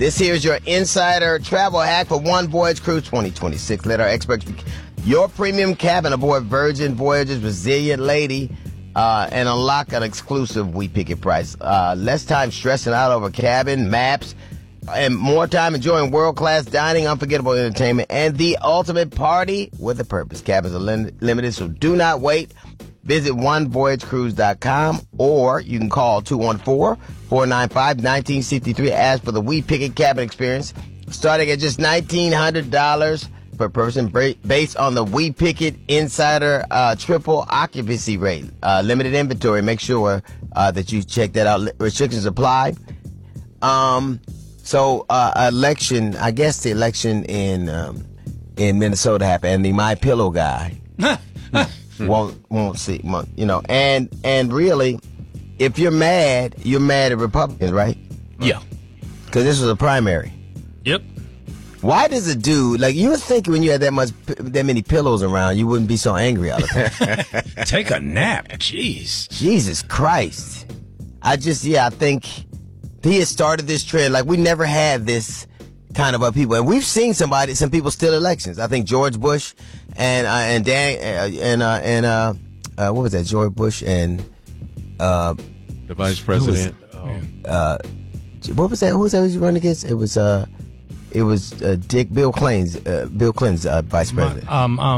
This here's your insider travel hack for One Voyage Cruise 2026. Let our experts be your premium cabin aboard Virgin Voyages Resilient Lady and unlock an exclusive We Pick It price. Less time stressing out over cabin, maps, and more time enjoying world-class dining, unforgettable entertainment, and the ultimate party with a purpose. Cabins are limited, so do not wait. Visit onevoyagecruise.com or you can call 214-495-1963. Ask for the We Pick It cabin experience, starting at just $1,900 per person, based on the We Pick It Insider triple occupancy rate. Limited inventory. Make sure that you check that out. Restrictions apply. Election. I guess the election in Minnesota happened, and the My Pillow guy. won't see, and really, if you're mad at Republicans, right? Yeah. Because this was a primary. Yep. Why does a dude, like, you would think when you had that many pillows around, you wouldn't be so angry all the time. Take a nap. Jeez. Jesus Christ. I think he has started this trend. Like, we never had this kind of people, and we've seen some people steal elections. I think George Bush and what was that? George Bush and the vice president. What was that? Who was that he running against? It was Bill Clinton's vice president.